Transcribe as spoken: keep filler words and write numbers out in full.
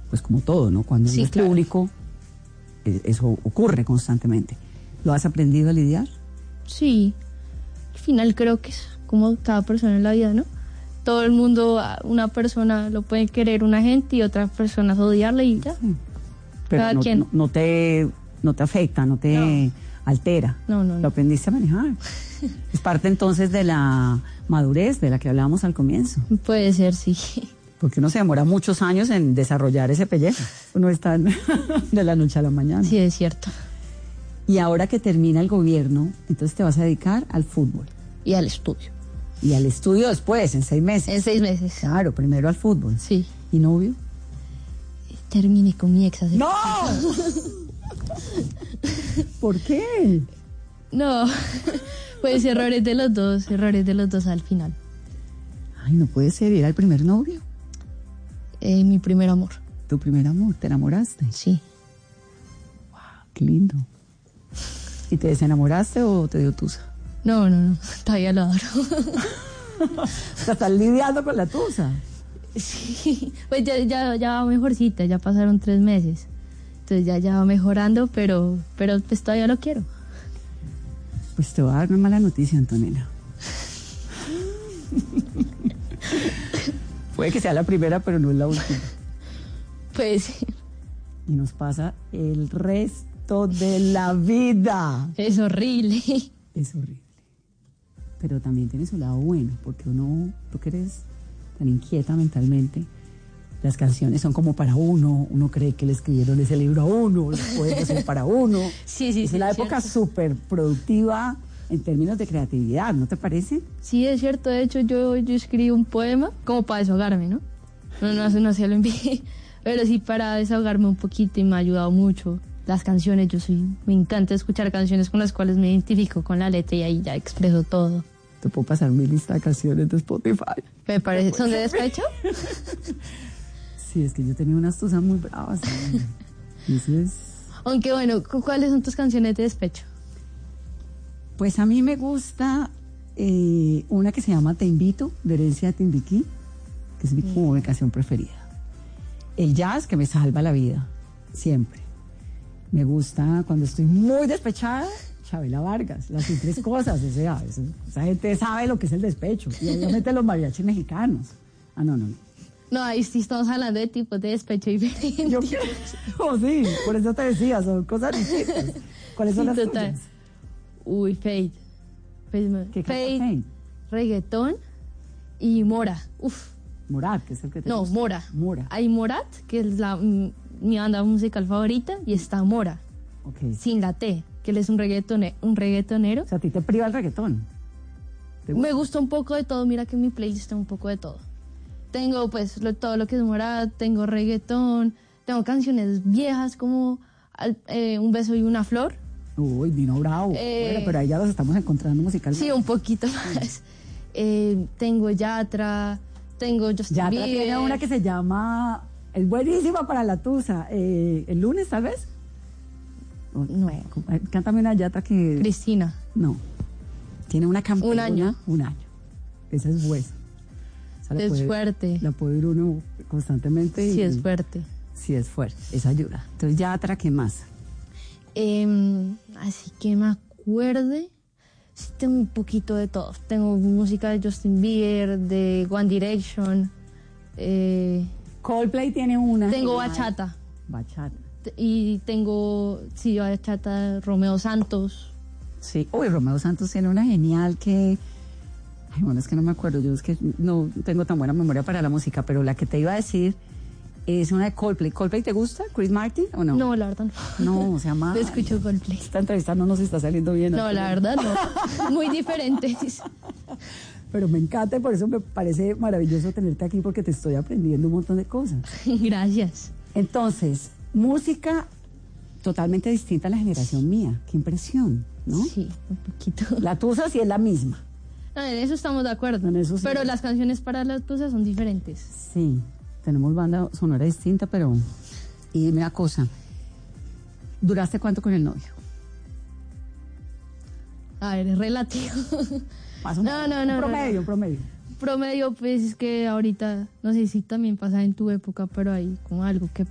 pues como todo, ¿no? Cuando Sí, uno es claro. público, eh, eso ocurre constantemente. ¿Lo has aprendido a lidiar? Sí, al final creo que es como cada persona en la vida, ¿no? Todo el mundo, una persona lo puede querer una gente y otras personas odiarle y ya. Sí. Pero Cada no, quien. no, no te, no te afecta, no te No. altera. No, no, Lo no. aprendiste a manejar. Es parte entonces de la madurez de la que hablábamos al comienzo. Puede ser, sí. Porque uno se demora muchos años en desarrollar ese pellejo. Uno está en- de la noche a la mañana. Sí, es cierto. Y ahora que termina el gobierno, entonces te vas a dedicar al fútbol. Y al estudio. Y al estudio después, en seis meses. En seis meses. Claro, primero al fútbol. Sí. ¿Y novio? Terminé con mi ex hace ¡No! ¿Por qué? No, pues errores de los dos, errores de los dos al final. Ay, no puede ser, era el primer novio. Eh, mi primer amor, Tu primer amor, ¿te enamoraste? sí. Qué lindo. ¿Y te desenamoraste o te dio tusa? No, no, no, todavía lo adoro. O sea, estás lidiando con la tusa. Sí, pues ya, ya, ya va mejorcita, ya pasaron tres meses. Entonces ya, ya va mejorando, pero, pero pues todavía lo quiero. Pues te voy a dar una mala noticia, Antonella. Puede que sea la primera, pero no es la última. Pues Y nos pasa el resto de la vida. es horrible. Es horrible. Pero también tiene su lado bueno, porque uno, tú que eres tan inquieta mentalmente, las canciones son como para uno, uno cree que le escribieron ese libro a uno, los poemas son para uno. Sí, sí, es sí, una es época cierto. súper productiva en términos de creatividad, ¿no te parece? Sí, es cierto, de hecho yo, yo escribí un poema como para desahogarme, ¿no? No, no, no se lo envié, pero sí para desahogarme un poquito y me ha ayudado mucho. Las canciones, yo soy, me encanta escuchar canciones con las cuales me identifico con la letra y ahí ya expreso todo. Te puedo pasar mi lista de canciones de Spotify. Me parece, ¿son de despecho? Sí, es que yo tenía unas tusas muy bravas. ¿no? Y eso es... Aunque bueno, ¿cu- ¿cuáles son tus canciones de despecho? Pues a mí me gusta eh, una que se llama Te Invito, de Herencia de Timbiquí, que es mi, como mi canción preferida. El jazz, que me salva la vida, siempre. Me gusta cuando estoy muy despechada, Chabela Vargas, las tres cosas, o sea, eso- esa gente sabe lo que es el despecho. Y obviamente los mariachis mexicanos. Ah, no, no, no. No, ahí sí estamos hablando de tipos de despecho diferentes. Yo quiero, oh, sí, por eso te decía, son cosas distintas. ¿Cuáles son Sí, las total. tuyas? Uy, Fade. Fade, ¿Qué canta Fade, Fade? reggaetón y Mora. Uf, Morat, que es el que te no, gusta. Mora. Mora. Hay Morat, que es la, mm, mi banda musical favorita, y está Mora, Ok. sin la T, que él es un, reggaetone, un reggaetonero. O sea, a ti te priva el reggaetón. ¿Te gusta? Me gusta un poco de todo, mira que en mi playlist tengo un poco de todo. Tengo pues lo- todo lo que es Morat, tengo reggaetón, tengo canciones viejas como al- eh, Un beso y una flor. Uy, Dino Bravo. Eh, Bueno, pero ahí ya los estamos encontrando musicalmente. Sí, un poquito más. Eh, tengo Yatra, tengo Justin Ya Bieber. tiene una que se llama... Es buenísima para la tusa. Eh, ¿El lunes, tal vez? O- No. eh, Cántame una Yatra que... Cristina. No. Tiene una campaña. Un año. Un año. Esa es buena. Esa la Es puede- fuerte. La puede ir uno constantemente. y- Sí, es fuerte. Sí, es fuerte. Esa ayuda. Entonces, Yatra, ¿qué más? Em, así que me acuerde, sí tengo un poquito de todo. Tengo música de Justin Bieber, de One Direction, eh, Coldplay tiene una. tengo Ay, bachata. Bachata. T- Y tengo, sí, bachata, Romeo Santos. Sí. Uy, Romeo Santos tiene una genial que... Ay, bueno, es que no me acuerdo. Yo es que no tengo tan buena memoria para la música, pero la que te iba a decir es una de Coldplay. ¿Coldplay te gusta? ¿Chris Martin o no? No, la verdad no. No, se llama... No escucho Coldplay. Esta entrevista no nos está saliendo bien. No, la verdad no. Muy diferentes. Pero me encanta y por eso me parece maravilloso tenerte aquí porque te estoy aprendiendo un montón de cosas. Gracias. Entonces, música totalmente distinta a la generación mía. Qué impresión, ¿no? Sí, un poquito. La tusa sí es la misma. No, en eso estamos de acuerdo. En eso sí. Pero las canciones para las tusas son diferentes. Sí, tenemos banda sonora distinta, pero... Y dime una cosa, ¿duraste cuánto con el novio? A ver, es relativo. Más o No, menos. no, no, Un no, promedio, no. un promedio. Promedio, pues es que ahorita, no sé si también pasa en tu época, pero hay como algo que